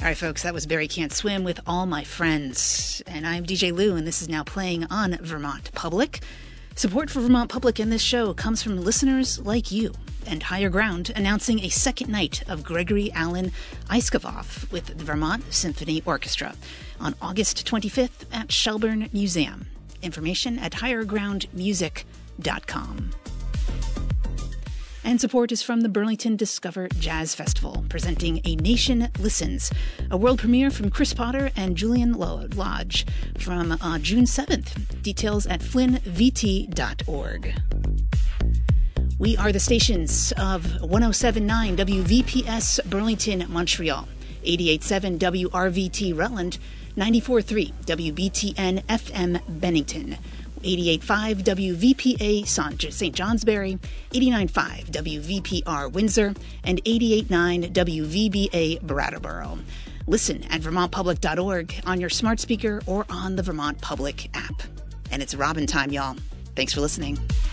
All right, folks, that was Barry Can't Swim with All My Friends. And I'm DJ Lou, and this is now playing on Vermont Public. Support for Vermont Public and this show comes from listeners like you. And Higher Ground announcing a second night of Gregory Alan Iskavoff with the Vermont Symphony Orchestra on August 25th at Shelburne Museum. Information at highergroundmusic.com. And support is from the Burlington Discover Jazz Festival, presenting A Nation Listens, a world premiere from Chris Potter and Julian Lodge from June 7th. Details at flynnvt.org. We are the stations of 107.9 WVPS Burlington, Montreal, 88.7 WRVT Rutland, 94.3 WBTN FM Bennington, 88.5 WVPA St. Johnsbury, 89.5 WVPR Windsor, and 88.9 WVBA Brattleboro. Listen at vermontpublic.org on your smart speaker or on the Vermont Public app. And it's Robin time, y'all. Thanks for listening.